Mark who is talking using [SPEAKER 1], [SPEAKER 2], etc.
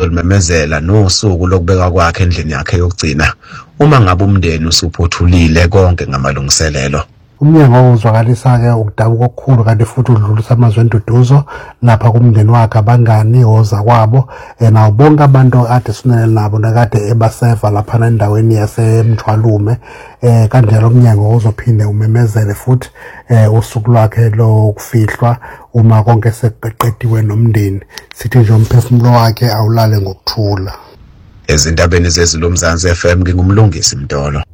[SPEAKER 1] limemezela nosuku lokubeka kwakhe endlini yakhe yokugcina uma ngabe umndeni usuphothulile konke ngamalungiselelo.
[SPEAKER 2] Umnyango uzwakalisa-ke ukudabuka okukhulu kanti futhi udlulisa amazwi enduduzo lapha kumndeni wakhe, abangani, ozakwabo, nawo bonke abantu ade sinele nabo nakade ebaseva laphana endaweni yasemthwalume. Kanjalo umnyango uzophinde umemezele futhi usuku lwakhe lokufihlwa uma konke sekuqediwe nomndeni. Sithi nje umphefumulo wakhe awulale ngokuthula.
[SPEAKER 1] Ezindabeni zezulu uMzansi FM ngingumlungisi Mdolo.